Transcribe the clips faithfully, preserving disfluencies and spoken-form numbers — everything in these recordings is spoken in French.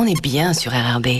on est bien sur R R B.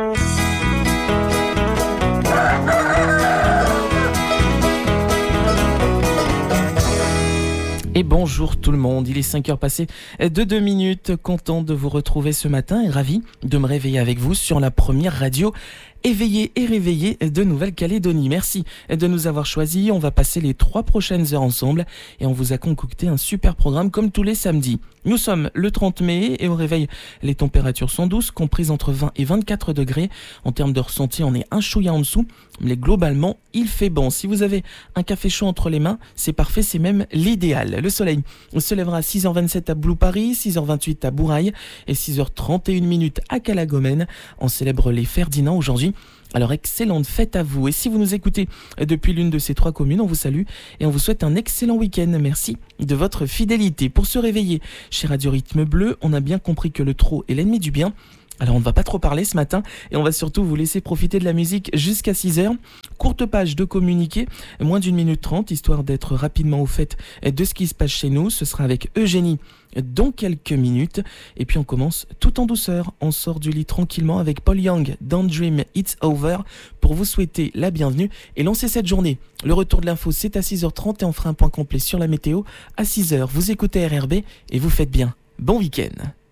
Et bonjour tout le monde, il est cinq heures passées de deux minutes, content de vous retrouver ce matin et ravi de me réveiller avec vous sur la première radio éveillée et réveillée de Nouvelle-Calédonie. Merci de nous avoir choisis, on va passer les trois prochaines heures ensemble et on vous a concocté un super programme comme tous les samedis. Nous sommes le trente mai et au réveil, les températures sont douces, comprises entre vingt et vingt-quatre degrés. En termes de ressenti, on est un chouïa en dessous, mais globalement, il fait bon. Si vous avez un café chaud entre les mains, c'est parfait, c'est même l'idéal. Le soleil se lèvera à six heures vingt-sept à Blue Paris, six heures vingt-huit à Bourail et six heures trente et une minutes à Calagomène. On célèbre les Ferdinand aujourd'hui. Alors excellente fête à vous, et si vous nous écoutez depuis l'une de ces trois communes, on vous salue et on vous souhaite un excellent week-end. Merci de votre fidélité. Pour se réveiller chez Radio Rythme Bleu, on a bien compris que le trop est l'ennemi du bien. Alors on ne va pas trop parler ce matin et on va surtout vous laisser profiter de la musique jusqu'à six heures. Courte page de communiqué, moins d'une minute trente, histoire d'être rapidement au fait de ce qui se passe chez nous. Ce sera avec Eugénie dans quelques minutes. Et puis on commence tout en douceur. On sort du lit tranquillement avec Paul Young, Don't Dream It's Over, pour vous souhaiter la bienvenue et lancer cette journée. Le retour de l'info, c'est à six heures trente et on fera un point complet sur la météo à six heures. Vous écoutez R R B et vous faites bien. Bon week-end.